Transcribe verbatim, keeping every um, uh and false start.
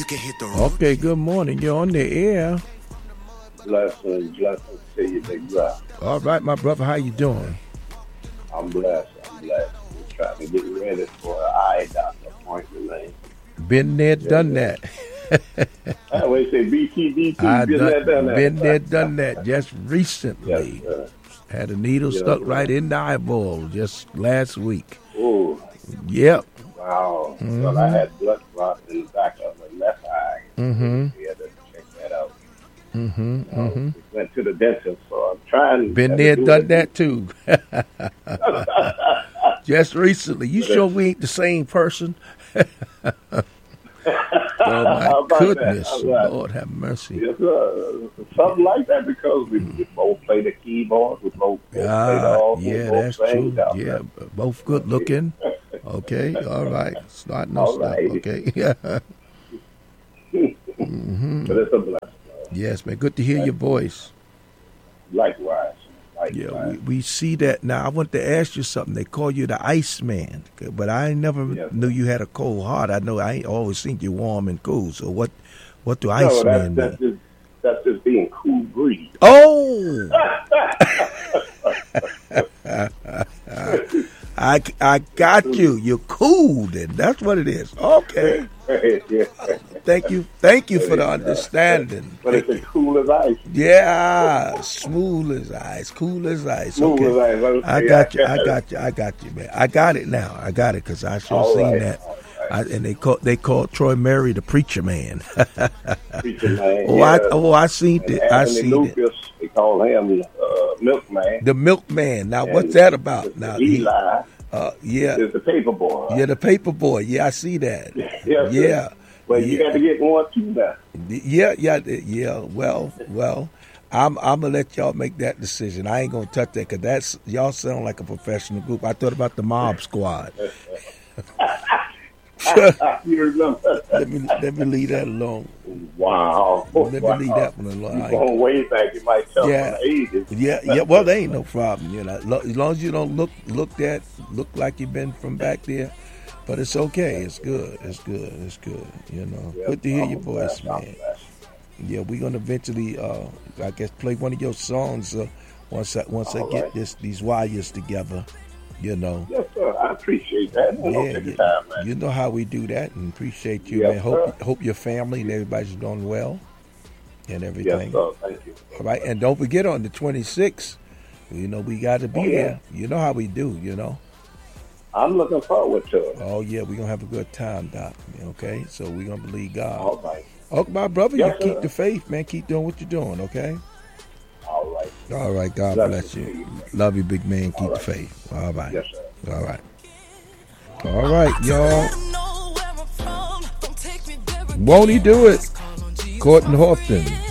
Okay, good morning. You're on the air. Blessings, blessings to you, big brother. All right, my brother, how you doing? I'm blessed. I'm blessed. We're trying to get ready for an eye doctor appointment, man. Been there, done yeah. that. I always say B T D T, I been done, there, done that. Been there, done that just recently. Yes, had a needle yes, stuck sir. right in the eyeball just last week. Oh, yep. Wow. Mm-hmm. Well, I had blood clots in the back of my left eye. Mm-hmm. We had to check that out. Mm-hmm. You know, mm-hmm. Went to the dentist, so I'm trying. Been there, do done that too. Just recently. You sure we ain't the same person? Oh, my goodness. Lord have mercy. Yes, uh, something like that, because we, we both play the keyboard. We both, both ah, play the organ. Yeah, both that's true. Yeah, both good looking. Okay, all right. Starting no all stuff. Right. Okay. Yeah. mm-hmm. But it's a blessing. Yes, man. Good to hear your voice. Likewise. Likewise. Yeah, we, we see that now. I want to ask you something. They call you the Iceman, but I never yes, knew you had a cold heart. I know I ain't always think you warm and cool. So what? What do no, Iceman that's, mean? That's just, that's just being cool breeze. Oh. I, I got you. You're cool then. That's what it is. Okay. yeah. Thank you. Thank you for the understanding. But it's as cool as ice. Yeah. Smooth as ice. Cool as ice. Smooth okay. as ice. Okay. I got you. I got you. I got you, man. I got it now. I got it because I sure All seen right. that. I, and they call they called Troy Murray the preacher man. Preacher man. oh, yeah. I oh I seen and it. I Anthony seen Lucas, it. They call him uh, Milkman. The Milkman. Now, and what's that about? Now, Eli. Uh, yeah. Is the paper boy. Right? Yeah, the paper boy. Yeah, I see that. yeah. Yeah. But yeah. you got to get one too now. Yeah, yeah, yeah. Well, well. I'm I'm gonna let y'all make that decision. I ain't gonna touch that because that's y'all sound like a professional group. I thought about the Mob Squad. you remember? Let me let me leave that alone. Wow. Let wow. me leave that one alone. You're going way back. You might tell yeah, from the eighties. Yeah, yeah. Well, there ain't no problem. You know, as long as you don't look look that look like you've been from back there. But it's okay. It's good. It's good. It's good. You know, yeah, good to hear I'm your voice, blessed. man. Yeah, we're gonna eventually, uh, I guess, play one of your songs uh, once I once All I get right. this these wires together. You know. Yes, sir. I appreciate that. Yeah, take yeah. Time, man. You know how we do that, and appreciate you, yes, man. Hope sir. hope your family and everybody's doing well, and everything. Yes, sir. Thank you. All right, and don't forget on the twenty-sixth, you know we got to be oh, yeah. there. You know how we do. You know. I'm looking forward to it. Oh yeah, we're gonna have a good time, Doc. Okay, so we're gonna believe God. All right. Oh, my brother, yes, you sir. keep the faith, man. Keep doing what you're doing. Okay. All right. All right. God Love bless you. you. Love you, big man. Keep All right. the faith. All right. Yes, sir. All right. All right, y'all. Won't he do it? Courtney Horton.